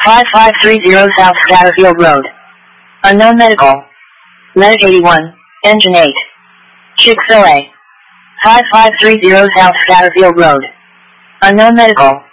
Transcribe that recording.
5530 South Satterfield Road. Unknown medical. Medic 81, Engine 8. Chick-fil-A. 5530 South Satterfield Road. Unknown medical.